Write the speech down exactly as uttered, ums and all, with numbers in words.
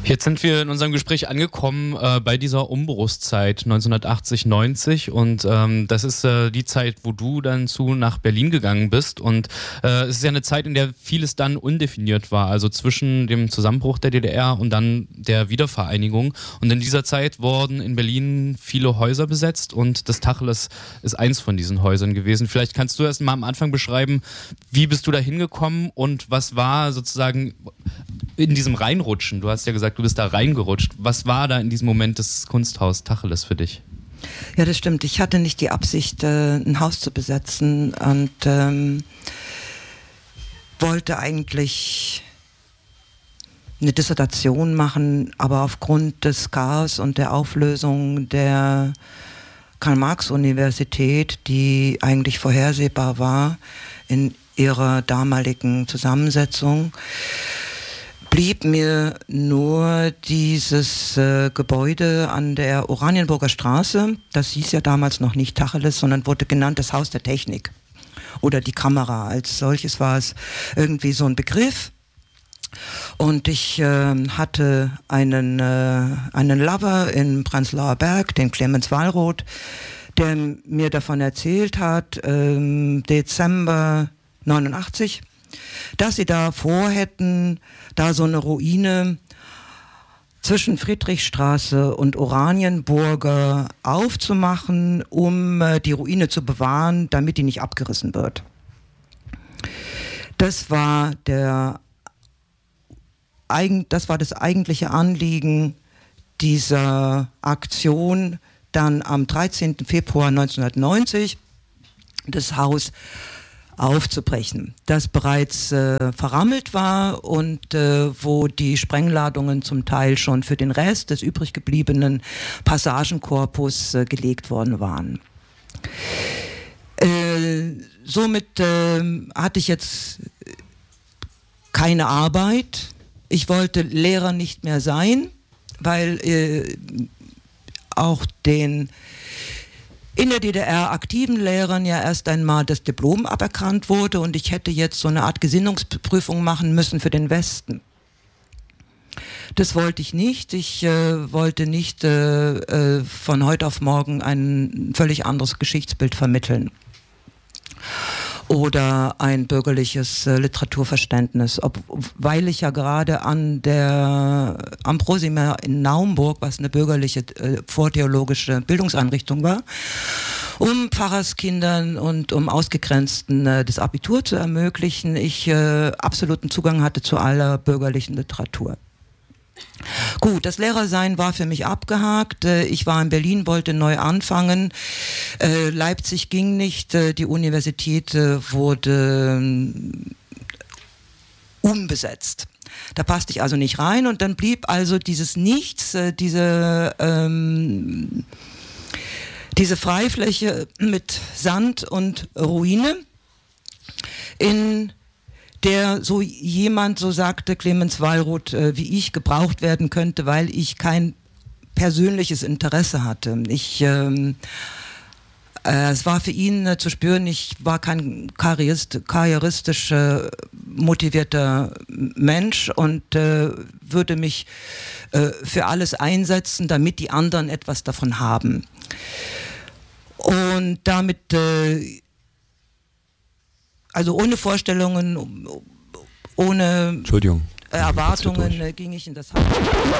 Jetzt sind wir in unserem Gespräch angekommen äh, bei dieser Umbruchszeit neunzehnhundertachtzig, neunzig und ähm, das ist äh, die Zeit, wo du dann zu nach Berlin gegangen bist und äh, es ist ja eine Zeit, in der vieles dann undefiniert war, also zwischen dem Zusammenbruch der D D R und dann der Wiedervereinigung, und in dieser Zeit wurden in Berlin viele Häuser besetzt und das Tacheles ist eins von diesen Häusern gewesen. Vielleicht kannst du erst mal am Anfang beschreiben, wie bist du da hingekommen und was war sozusagen in diesem Reinrutschen? Du hast ja gesagt, du bist da reingerutscht. Was war da in diesem Moment das Kunsthaus Tacheles für dich? Ja, das stimmt. Ich hatte nicht die Absicht, äh, ein Haus zu besetzen und ähm, wollte eigentlich eine Dissertation machen, aber aufgrund des Chaos und der Auflösung der Karl-Marx-Universität, die eigentlich vorhersehbar war in ihrer damaligen Zusammensetzung, blieb mir nur dieses äh, Gebäude an der Oranienburger Straße, das hieß ja damals noch nicht Tacheles, sondern wurde genannt das Haus der Technik oder die Kamera. Als solches war es irgendwie so ein Begriff. Und ich äh, hatte einen, äh, einen Lover in Prenzlauer Berg, den Clemens Wallroth, der mir davon erzählt hat, äh, Dezember neunundachtzig, dass sie da vorhätten, da so eine Ruine zwischen Friedrichstraße und Oranienburger aufzumachen, um äh, die Ruine zu bewahren, damit die nicht abgerissen wird. Das war der, das war das eigentliche Anliegen dieser Aktion, dann am dreizehnten Februar neunzehnhundertneunzig das Haus aufzubrechen, das bereits äh, verrammelt war und äh, wo die Sprengladungen zum Teil schon für den Rest des übrig gebliebenen Passagenkorpus äh, gelegt worden waren. Äh, somit äh, hatte ich jetzt keine Arbeit. Ich wollte Lehrer nicht mehr sein, weil äh, auch den in der D D R aktiven Lehrern ja erst einmal das Diplom aberkannt wurde und ich hätte jetzt so eine Art Gesinnungsprüfung machen müssen für den Westen. Das wollte ich nicht. Ich äh, wollte nicht äh, äh, von heute auf morgen ein völlig anderes Geschichtsbild vermitteln oder ein bürgerliches äh, Literaturverständnis, ob, weil ich ja gerade an der Ambrosimer in Naumburg, was eine bürgerliche äh, vortheologische Bildungseinrichtung war, um Pfarrerskindern und um Ausgegrenzten äh, das Abitur zu ermöglichen, ich äh, absoluten Zugang hatte zu aller bürgerlichen Literatur. Gut, das Lehrersein war für mich abgehakt. Ich war in Berlin, wollte neu anfangen. Leipzig ging nicht. Die Universität wurde umbesetzt. Da passte ich also nicht rein und dann blieb also dieses Nichts, diese, ähm, diese Freifläche mit Sand und Ruine, in der so jemand, so sagte Clemens Wallroth, äh, wie ich gebraucht werden könnte, weil ich kein persönliches Interesse hatte. Ich, ähm, äh, es war für ihn äh, zu spüren, ich war kein karrierist, karrieristisch äh, motivierter Mensch und äh, würde mich äh, für alles einsetzen, damit die anderen etwas davon haben. Und damit äh, also ohne Vorstellungen, ohne Entschuldigung. Erwartungen ging ich in das Haus.